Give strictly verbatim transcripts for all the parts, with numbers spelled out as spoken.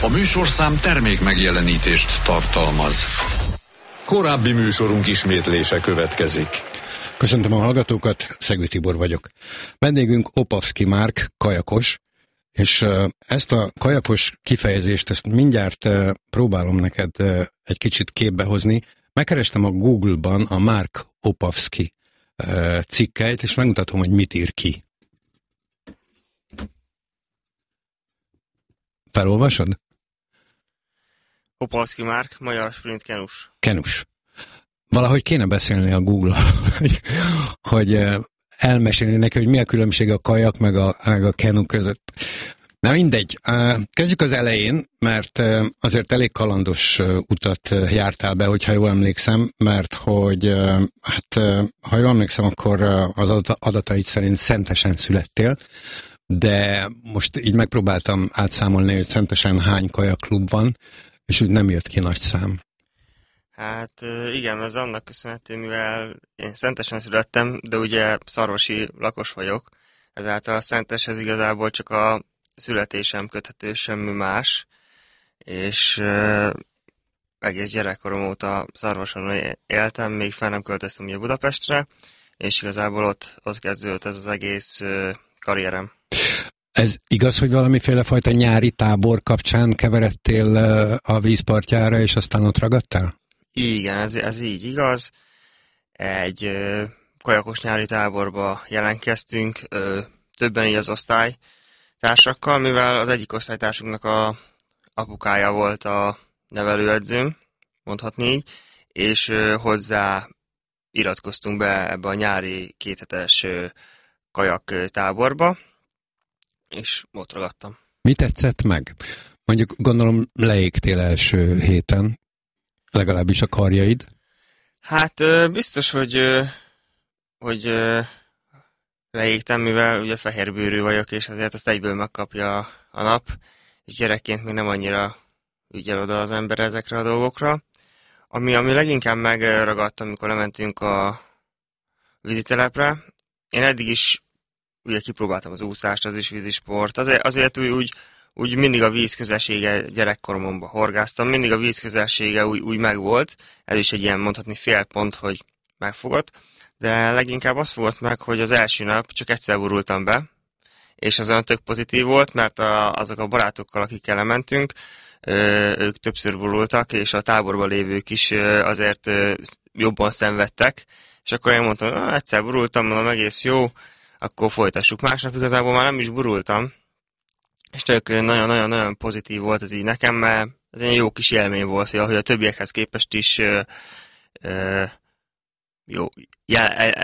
műsorszám termék megjelenítést tartalmaz. Korábbi műsorunk ismétlése következik. Köszöntöm a hallgatókat, Szegő Tibor vagyok. Vendégünk Opavszky Márk, kajakos, és ezt a kajakos kifejezést, ezt mindjárt próbálom neked egy kicsit képbe hozni. Megkerestem a Google-ban a Márk Opavszky cikkeit, és megmutatom, hogy mit ír ki. Felolvasod? Opavszky Márk, magyar sprint kenus. Kenus. Valahogy kéne beszélni a Google-al, hogy, hogy elmesélni neki, hogy mi a különbség a kajak meg a, meg a kenu között. Na mindegy. Kezdjük az elején, mert azért elég kalandos utat jártál be, hogyha jól emlékszem, mert hogy, hát, ha jól emlékszem, akkor az adataid szerint Szentesen születtél, de most így megpróbáltam átszámolni, hogy Szentesen hány kajakklub van, és úgy nem jött ki nagy szám. Hát igen, ez annak köszönhető, mivel én Szentesen születtem, de ugye szarvasi lakos vagyok, ezáltal a Szenteshez igazából csak a születésem köthető, semmi más, és uh, egész gyerekkorom óta Szarvason éltem, még fel nem költöztem ugye Budapestre, és igazából ott, ott kezdődött ez az egész uh, karrierem. Ez igaz, hogy valamiféle fajta nyári tábor kapcsán keveredtél uh, a vízpartjára, és aztán ott ragadtál? Igen, ez, ez így igaz. Egy uh, kajakos nyári táborba jelentkeztünk, uh, többen így az osztály társakkal, mivel az egyik osztálytársunknak a apukája volt a nevelőedzőm, mondhatni így, és uh, hozzá iratkoztunk be ebbe a nyári kéthetes uh, kajak táborba, és ott ragadtam. Mi tetszett meg? Mondjuk gondolom leégtél első héten, legalábbis a karjaid. Hát biztos, hogy, hogy leégtem, mivel ugye fehérbőrű vagyok, és azért azt egyből megkapja a nap, és gyerekként még nem annyira ügyel oda az ember ezekre a dolgokra. Ami, ami leginkább megragadtam, amikor lementünk a vízitelepre, én eddig is ugye kipróbáltam az úszást, az is vízisport, azért, azért úgy, úgy, úgy mindig a víz közelsége gyerekkoromban horgáztam, mindig a víz közelsége úgy, úgy megvolt, ez is egy ilyen mondhatni félpont, hogy megfogott, de leginkább azt fogott meg, hogy az első nap csak egyszer borultam be, és az olyan tök pozitív volt, mert a, azok a barátokkal, akikkel lementünk, ők többször borultak, és a táborban lévők is azért jobban szenvedtek, és akkor én mondtam, hogy egyszer borultam, mondom, egész jó, akkor folytassuk. Másnap igazából már nem is borultam, és tök nagyon-nagyon pozitív volt ez így nekem, mert ez egy jó kis élmény volt, hogy a többiekhez képest is ö, ö, jó, jel,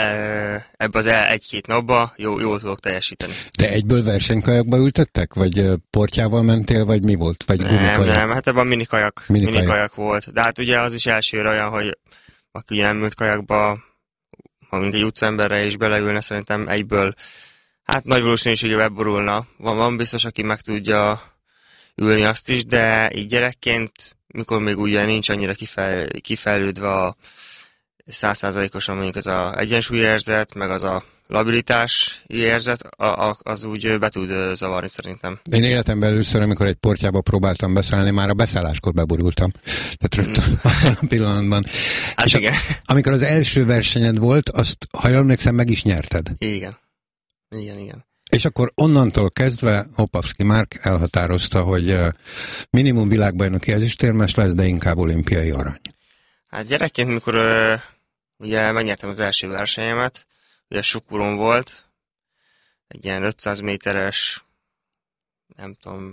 e, ebbe az egy-két napba jó, jól tudok teljesíteni. De egyből versenykajakba ültettek? Vagy portyával mentél, vagy mi volt? Vagy nem, nem, hát ebben minikajak, minikajak. minikajak volt. De hát ugye az is elsőre olyan, hogy aki ugye nem ült kajakba, ha mint egy utcaemberre is beleülne, szerintem egyből, hát nagy valószínűséggel beborulna. Van, van biztos, aki meg tudja ülni azt is, de így gyerekként, mikor még ugye nincs annyira kifel, kifejlődve a száz százalékosan mondjuk az a egyensúlyérzet, meg az a labilitás érzet, a, a, az úgy be tud zavarni szerintem. Én életemben először, amikor egy portyába próbáltam beszállni, már a beszálláskor beborultam. Tehát rögtön a pillanatban. Hát és igen. A, amikor az első versenyed volt, azt, ha jól emlékszem, meg is nyerted. Igen. Igen, igen. És akkor onnantól kezdve Opavszky Márk elhatározta, hogy minimum világbajnoki ezüstérmes lesz, de inkább olimpiai arany. Hát gyerekként, mikor uh, ugye megnyertem az első versenyemet, ugye Sukuron volt, egy ilyen ötszáz méteres, nem tudom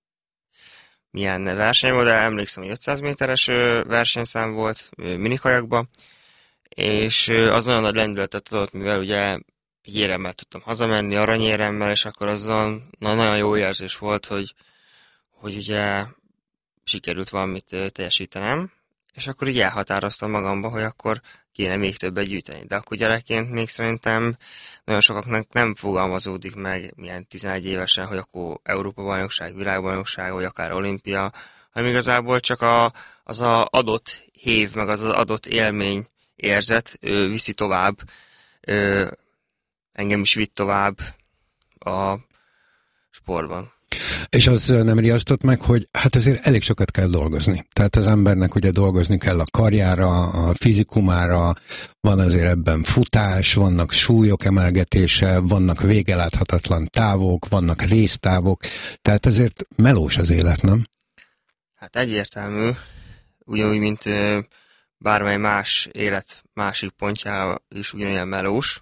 milyen verseny volt, de emlékszem, hogy ötszáz méteres versenyszám volt minikajakban, és az nagyon nagy lendületet adott, mivel ugye egy éremmel tudtam hazamenni, aranyéremmel, és akkor azzal na, nagyon jó érzés volt, hogy, hogy ugye sikerült valamit teljesítenem, és akkor így elhatároztam magamba, hogy akkor kéne még többet gyűjteni. De akkor gyerekként még szerintem nagyon sokaknak nem fogalmazódik meg milyen tizenegy évesen, hogy akkor Európa-bajnokság, világbajnokság, vagy akár olimpia, hanem igazából csak a, az a adott hév, meg az az adott élmény érzet ő viszi tovább, ő, engem is vitt tovább a sportban. És az nem riasztott meg, hogy hát azért elég sokat kell dolgozni. Tehát az embernek ugye dolgozni kell a karjára, a fizikumára, van azért ebben futás, vannak súlyok emelgetése, vannak végeláthatatlan távok, vannak résztávok, tehát ezért melós az élet, nem? Hát egyértelmű, ugyanúgy, mint bármely más élet másik pontja is ugyanilyen melós.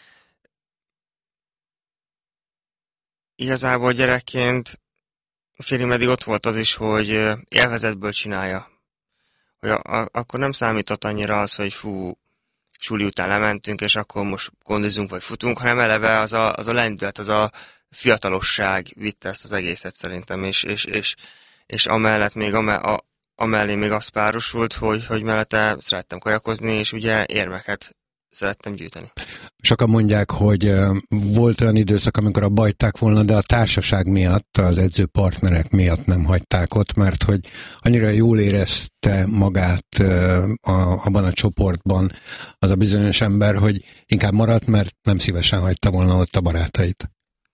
Igazából gyerekként félig meddig ott volt az is, hogy élvezetből csinálja. Hogy a, a, akkor nem számított annyira az, hogy fú, suli után lementünk, és akkor most gondozunk vagy futunk, hanem eleve az a, az a lendület, az a fiatalosság vitte ezt az egészet szerintem, és, és, és, és amellett még ame, a, amellé még az párosult, hogy, hogy mellette szerettem kajakozni, és ugye érmeket szerettem gyűjteni. Sokan mondják, hogy volt olyan időszak, amikor abba hagyták volna, de a társaság miatt, az edzőpartnerek miatt nem hagyták ott, mert hogy annyira jól érezte magát a, abban a csoportban az a bizonyos ember, hogy inkább maradt, mert nem szívesen hagyta volna ott a barátait.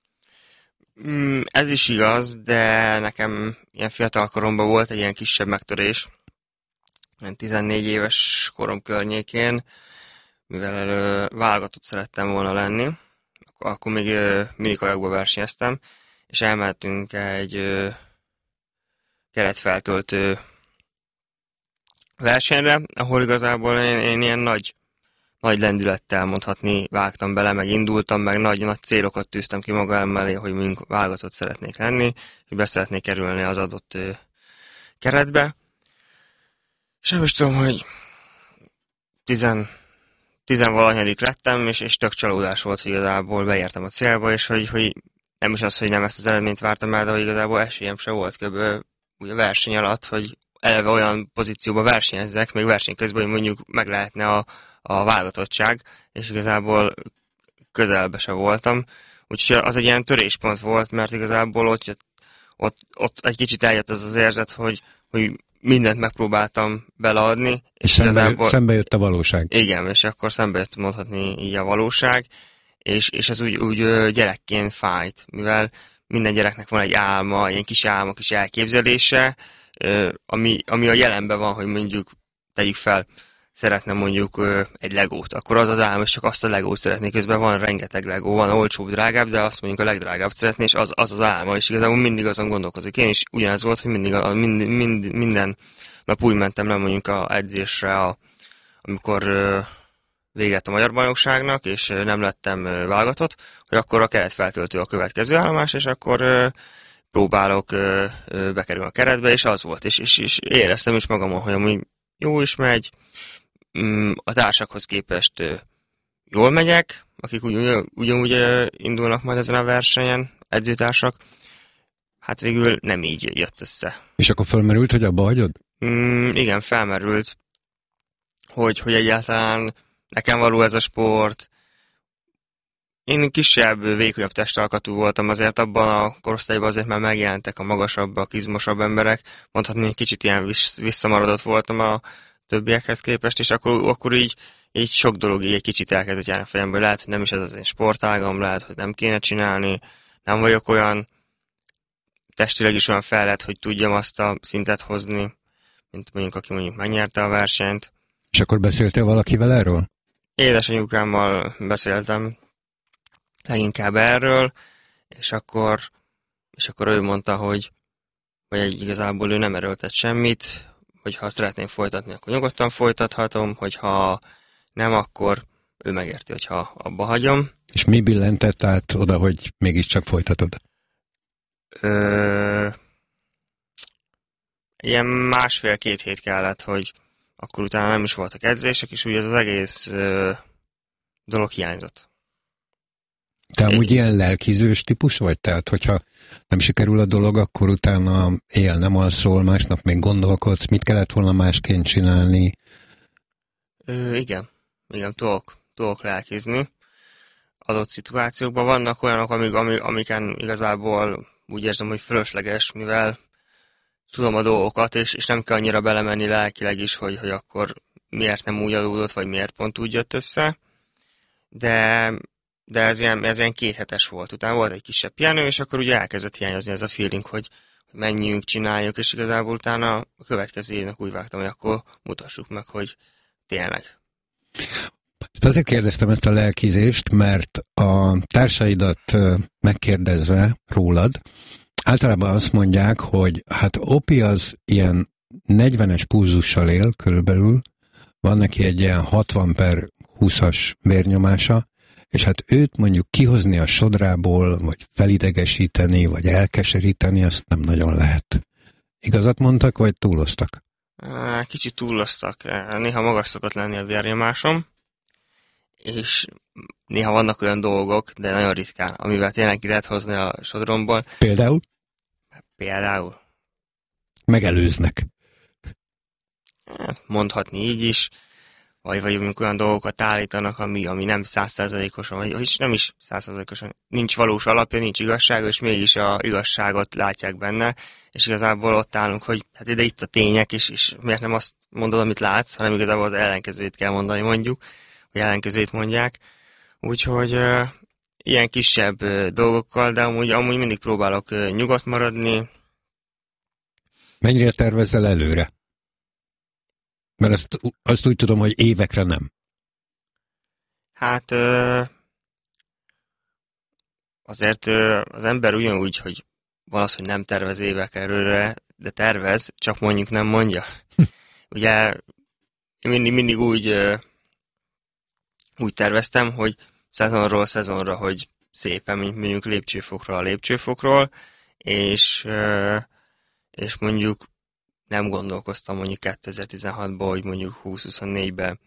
Mm, ez is igaz, de nekem ilyen fiatal koromban volt egy ilyen kisebb megtörés, tizennégy éves korom környékén, mivel uh, válogatott szerettem volna lenni, akkor, akkor még uh, minikajakból versenyeztem, és elmentünk egy uh, keretfeltöltő versenyre, ahol igazából én, én ilyen nagy, nagy lendülettel mondhatni vágtam bele, meg indultam, meg nagy, nagy célokat tűztem ki magam mellé, hogy mink válogatott szeretnék lenni, és be szeretnék kerülni az adott uh, keretbe. És nem is tudom, hogy tizen tizenvalanyadik lettem, és, és tök csalódás volt, hogy igazából beértem a célba, és hogy, hogy nem is az, hogy nem ezt az eredményt vártam el, de hogy igazából esélyem se volt kb. Ugye a verseny alatt, hogy eleve olyan pozícióban versenyezzek, még verseny közben, hogy mondjuk meg lehetne a, a válogatottság, és igazából közelbe se voltam. Úgyhogy az egy ilyen töréspont volt, mert igazából ott, jött, ott, ott egy kicsit eljött az az érzet, hogy, hogy mindent megpróbáltam beleadni. És, és szembe, igazából, szembe jött a valóság. Igen, és akkor szembe jött mondhatni így a valóság, és, és ez úgy, úgy gyerekként fájt, mivel minden gyereknek van egy álma, ilyen kis álma, kis elképzelése, ami, ami a jelenben van, hogy mondjuk tegyük fel, szeretne mondjuk egy legót, akkor az az álma, és csak azt a legót szeretné, közben van rengeteg legó, van olcsóbb, drágább, de azt mondjuk a legdrágább szeretné, és az az, az álma, és igazából mindig azon gondolkozik. Én is ugyanez volt, hogy mindig, a, mind, mind, minden nap úgy mentem le mondjuk a edzésre, a, amikor véget a magyar bajnokságnak, és nem lettem válogatott, hogy akkor a keretfeltöltő a következő állomás, és akkor próbálok bekerülni a keretbe, és az volt, és, és, és éreztem is magamon, hogy amúgy jó is megy, a társakhoz képest jól megyek, akik ugyanúgy, ugyanúgy indulnak majd ezen a versenyen, edzőtársak, hát végül nem így jött össze. És akkor felmerült, hogy abba hagyod? Mm, igen, felmerült, hogy, hogy egyáltalán nekem való ez a sport. Én kisebb, vékonyabb testalkatú voltam, azért abban a korosztályban azért már megjelentek a magasabbak, izmosabb emberek, mondhatni, hogy kicsit ilyen visszamaradott voltam a többiekhez képest, és akkor, akkor így, így sok dolog így egy kicsit elkezdett járni a fejemből. Lehet, hogy nem is ez az én sportágam, lehet, hogy nem kéne csinálni, nem vagyok olyan testileg is olyan fejlett, hogy tudjam azt a szintet hozni, mint mondjuk, aki mondjuk megnyerte a versenyt. És akkor beszéltél valakivel erről? Édesanyukámmal beszéltem leginkább erről, és akkor, és akkor ő mondta, hogy, hogy igazából ő nem erőltet semmit, hogyha szeretném folytatni, akkor nyugodtan folytathatom, hogyha nem, akkor ő megérti, hogyha abba hagyom. És mi billentett át oda, hogy mégiscsak folytatod? Ö, ilyen másfél-két hét kellett, hogy akkor utána nem is voltak edzések, és úgy ez az egész ö, dolog hiányzott. Te amúgy ilyen lelkizős típus vagy? Tehát, hogyha nem sikerül a dolog, akkor utána él, nem alszol, másnap még gondolkodsz, mit kellett volna másként csinálni? Ö, igen, igen, tudok, tudok lelkizni. Adott szituációkban vannak olyanok, amik, amik, amiken igazából úgy érzem, hogy fölösleges, mivel tudom a dolgokat, és, és nem kell annyira belemenni lelkileg is, hogy, hogy akkor miért nem úgy adódott, vagy miért pont úgy jött össze. De de ez ilyen, ez ilyen kéthetes volt. Utána volt egy kisebb pihenő, és akkor ugye elkezdett hiányozni ez a feeling, hogy menjünk, csináljuk, és igazából utána a következő évnek úgy vágtam, hogy akkor mutassuk meg, hogy tényleg. Ezt azért kérdeztem ezt a lelkizést, mert a társaidat megkérdezve rólad, általában azt mondják, hogy hát Opi az ilyen negyvenes pulzussal él körülbelül, van neki egy ilyen hatvan per húszas vérnyomása, és hát őt mondjuk kihozni a sodrából, vagy felidegesíteni, vagy elkeseríteni, azt nem nagyon lehet. Igazat mondtak, vagy túloztak? Kicsit túloztak. Néha magas szokott lenni a vérnyomásom, és néha vannak olyan dolgok, de nagyon ritkán, amivel tényleg ki lehet hozni a sodromból. Például? Például. Megelőznek. Mondhatni így is, vagy, vagy olyan dolgokat állítanak, ami, ami nem százszerzalékosan, vagy, vagy nem is százszerzalékosan, nincs valós alapja, nincs igazság, és mégis a igazságot látják benne, és igazából ott állunk, hogy hát ide itt a tények, és, és miért nem azt mondod, amit látsz, hanem igazából az ellenkezőjét kell mondani, mondjuk, vagy ellenkezőjét mondják. Úgyhogy uh, ilyen kisebb uh, dolgokkal, de amúgy, amúgy mindig próbálok uh, nyugodt maradni. Mennyire tervezel előre? Mert azt, azt úgy tudom, hogy évekre nem. Hát azért az ember ugyanúgy, hogy van az, hogy nem tervez évek előre, de tervez, csak mondjuk nem mondja. Ugye mindig, mindig úgy, úgy terveztem, hogy szezonról szezonra, hogy szépen, mint mondjuk lépcsőfokról a lépcsőfokról, és, és mondjuk nem gondolkoztam mondjuk kétezer-tizenhatban, hogy mondjuk húsz-huszonnégyben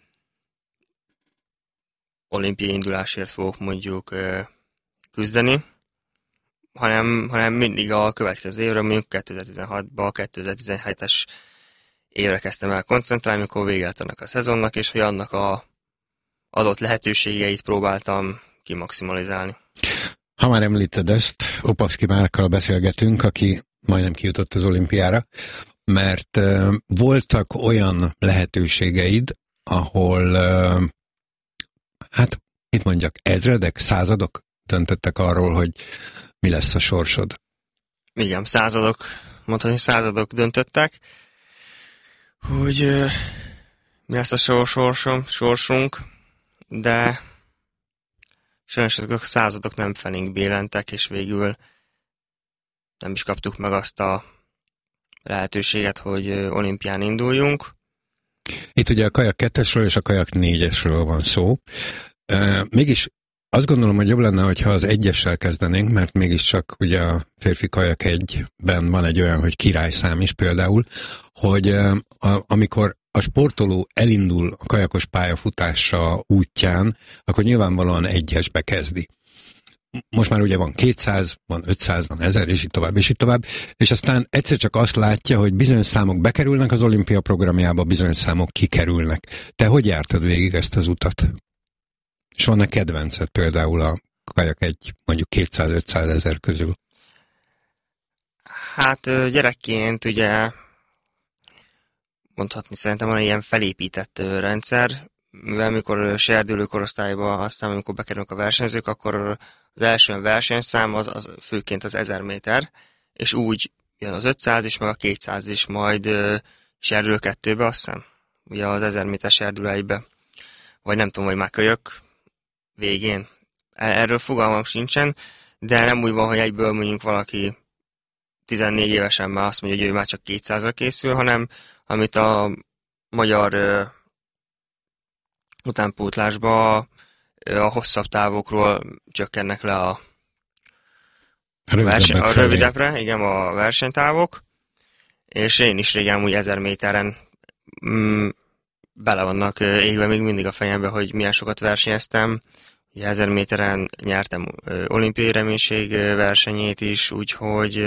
olimpiai indulásért fogok mondjuk küzdeni, hanem, hanem mindig a következő évre, mondjuk kétezer-tizenhatban, a kétezer-tizenhetes évre kezdtem el koncentrálni, amikor véget annak a szezonnak, és hogy annak a adott lehetőségeit próbáltam kimaximalizálni. Ha már említed ezt, Opavszky Márkkal beszélgetünk, aki majdnem kijutott az olimpiára, mert uh, voltak olyan lehetőségeid, ahol, uh, hát, mit mondjak, ezredek, századok döntöttek arról, hogy mi lesz a sorsod. Igen, századok, mondhatni századok döntöttek, hogy uh, mi lesz a sorsom, sorsunk, de sajnos azok a századok nem felénk bélentek, és végül nem is kaptuk meg azt a lehetőséget, hogy olimpián induljunk. Itt ugye a kajak kettesről és a kajak négyesről van szó. E, mégis azt gondolom, hogy jobb lenne, hogyha az egyessel kezdenénk, mert mégiscsak ugye a férfi kajak egyben van egy olyan, hogy királyszám is például, hogy e, a, amikor a sportoló elindul a kajakos pályafutása útján, akkor nyilvánvalóan egyesbe kezdi. Most már ugye van kétszáz, van ötszáz, van ezer, és így tovább, és így tovább, és aztán egyszer csak azt látja, hogy bizonyos számok bekerülnek az olimpia programjába, bizonyos számok kikerülnek. Te hogy jártad végig ezt az utat? És van-e kedvenced például a kajak egy mondjuk kétszáz-ötszáz ezer közül? Hát gyerekként ugye mondhatni szerintem van egy ilyen felépített rendszer, mivel amikor serdülő korosztályba, aztán amikor bekerülnek a versenyzők, akkor az első versenyszám az, az főként az ezer méter, és úgy jön az ötszáz is, meg a kétszáz is, majd uh, serdülő kettőbe, azt hiszem, ugye az ezer méter serdülő egybe, vagy nem tudom, hogy már kölyök végén. Erről fogalmam sincsen, de nem úgy van, hogy egyből mondjuk valaki tizennégy évesen már azt mondja, hogy ő már csak kétszázra készül, hanem amit a magyar uh, utánpótlásban a hosszabb távokról csökkennek le a, a, versen, a rövidebbre, igen, a versenytávok, és én is régen úgy ezer méteren mm, bele vannak égve még mindig a fejembe, hogy milyen sokat versenyeztem. Ugye ezer méteren nyertem olimpiai reménység versenyét is, úgyhogy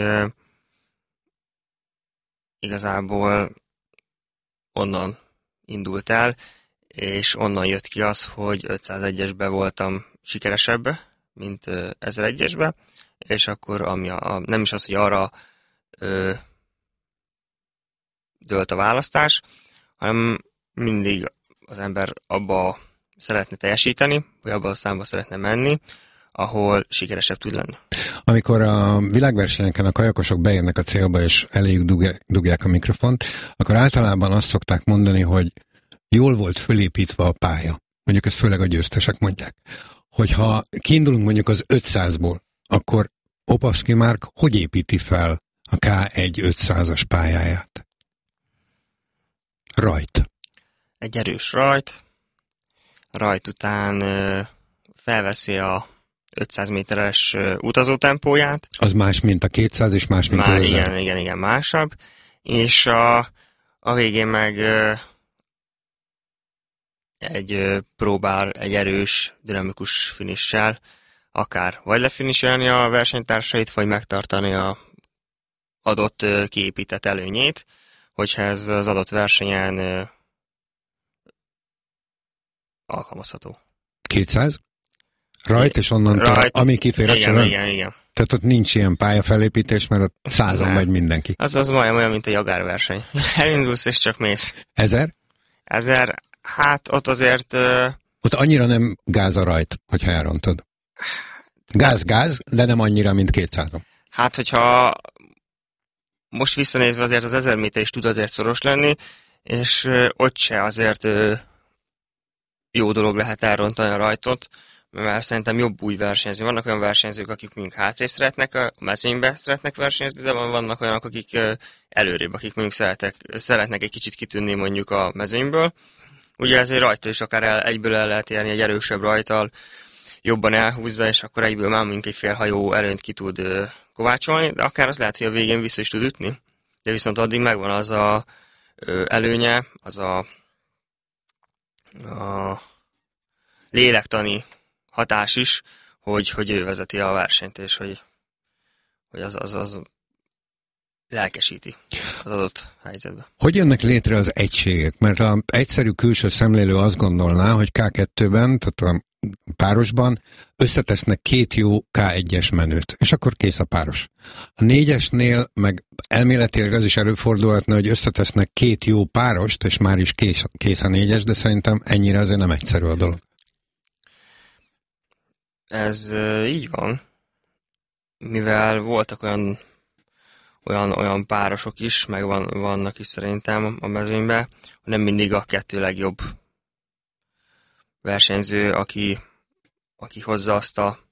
igazából onnan indult el, és onnan jött ki az, hogy ötszázegyesbe voltam sikeresebb, mint ezeregyesbe, és akkor ami a, nem is az, hogy arra ö, dőlt a választás, hanem mindig az ember abba szeretne teljesíteni, vagy abban a számba szeretne menni, ahol sikeresebb tud lenni. Amikor a világversenyeken a kajakosok beérnek a célba, és eléjük dugják a mikrofont, akkor általában azt szokták mondani, hogy jól volt fölépítve a pálya. Mondjuk ezt főleg a győztesek mondják. Hogyha kiindulunk mondjuk az ötszázból, akkor Opavsky Mark hogy építi fel a ká egy ötszázas pályáját? Rajt. Egy erős rajt. Rajt után ö, felveszi a ötszáz méteres ö, utazótempóját. Az más, mint a kétszáz, és más, mint Már, az ezer. igen, igen, igen, másabb. És a, a végén meg ö, egy ö, próbál egy erős, dinamikus finissel akár vagy lefiniselni a versenytársait, vagy megtartani a adott ö, kiépített előnyét, hogyha ez az adott versenyen ö, alkalmazható. kétszáz? Rajt, és onnan Rajt. ami kifér a Igen, csövön? igen, igen. Tehát ott nincs ilyen pályafelépítés, mert ott százon Nem. megy mindenki. Az az majdnem olyan, mint a jagárverseny. Elindulsz és csak mész. Ezer? Ezer, hát ott azért... ö, Ott annyira nem gáz a rajt, hogyha elrontod. Gáz-gáz, de nem annyira, mint kétszázon. Hát, hogyha most visszanézve azért az ezer méter is tud azért szoros lenni, és ö, ott se azért ö, jó dolog lehet elrontani a rajtot, mert szerintem jobb úgy versenyezni. Vannak olyan versenyzők, akik mondjuk hátrébb szeretnek, a mezőnybe szeretnek versenyezni, de vannak olyanok, akik ö, előrébb, akik mondjuk szeretek, szeretnek egy kicsit kitűnni mondjuk a mezőnyből. Ugye ezért rajta is akár el, egyből el lehet érni egy erősebb rajttal, jobban elhúzza, és akkor egyből már mondjuk egy félhajó előnyt ki tud ö, kovácsolni, de akár az lehet, hogy a végén vissza is tud ütni. De viszont addig megvan az a ö, előnye, az a, a lélektani hatás is, hogy, hogy ő vezeti a versenyt, és hogy, hogy az, az, az lelkesíti az adott helyzetbe. Hogy jönnek létre az egységek? Mert az egyszerű külső szemlélő azt gondolná, hogy ká kettőben, tehát a párosban összetesznek két jó ká egyes menőt, és akkor kész a páros. A négyesnél meg elméletileg az is előfordulhatna, hogy összetesznek két jó párost, és már is kész, kész a négyes, de szerintem ennyire azért nem egyszerű a dolog. Ez uh, így van, mivel voltak olyan, olyan, olyan párosok is, meg van, vannak is szerintem a mezőnyben, hogy nem mindig a kettő legjobb versenyző, aki, aki hozza azt a